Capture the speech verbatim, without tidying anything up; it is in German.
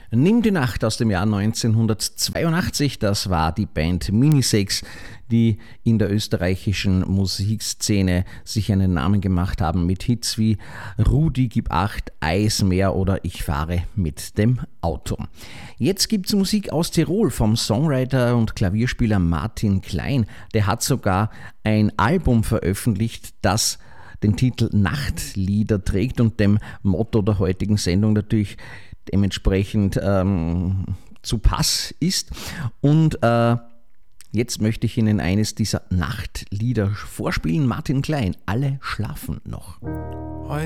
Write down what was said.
Nimm die Nacht aus dem Jahr neunzehnhundertzweiundachtzig, das war die Band Minisex, die in der österreichischen Musikszene sich einen Namen gemacht haben mit Hits wie Rudi, gib acht, Eismeer oder Ich fahre mit dem Auto. Jetzt gibt's Musik aus Tirol vom Songwriter und Klavierspieler Martin Klein. Der hat sogar ein Album veröffentlicht, das den Titel Nachtlieder trägt und dem Motto der heutigen Sendung natürlich dementsprechend ähm, zu Pass ist. Und äh, jetzt möchte ich Ihnen eines dieser Nachtlieder vorspielen. Martin Klein, Alle schlafen noch. Heute